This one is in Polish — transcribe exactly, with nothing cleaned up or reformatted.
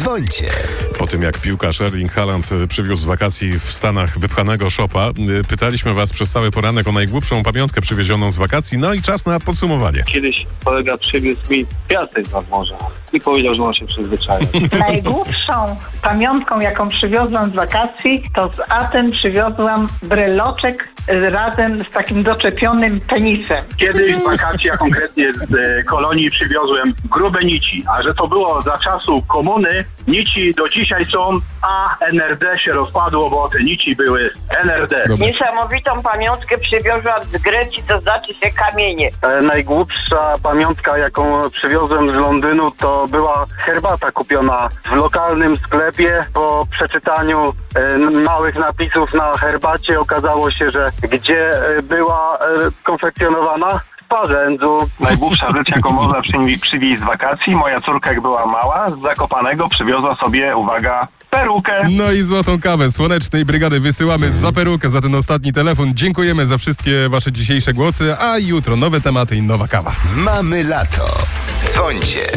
Dzwońcie. Po tym jak piłkarz Erling Haaland przywiózł z wakacji w Stanach wypchanego szopa, pytaliśmy was przez cały poranek o najgłupszą pamiątkę przywiezioną z wakacji, no i czas na podsumowanie. Kiedyś kolega przywiózł mi piasek nad morza i powiedział, że on się przyzwyczaja. Najgłupszą pamiątką, jaką przywiozłam z wakacji, to z Aten przywiozłam bryloczek razem z takim doczepionym penisem. Kiedyś w wakacje, a konkretnie z e, kolonii przywiozłem grube nici, a że to było za czasu komuny, nici do dzisiaj są, a N R D się rozpadło, bo te nici były N R D. Dobra. Niesamowitą pamiątkę przywiozłam z Grecji, to znaczy się kamienie. E, najgłupsza pamiątka, jaką przywiozłem z Londynu, to była herbata kupiona w lokalnym sklepie. Po przeczytaniu e, małych napisów na herbacie okazało się, że gdzie e, była e, konfekcjonowana? W Parzędzu. Najgłupsza rzecz, jaką można przy, przywieźć z wakacji, moja córka jak była mała, z Zakopanego przywiozła sobie, uwaga, perukę. No i złotą kawę Słonecznej Brygady wysyłamy za perukę, za ten ostatni telefon. Dziękujemy za wszystkie wasze dzisiejsze głosy, a jutro nowe tematy i nowa kawa. Mamy lato. Dzwońcie.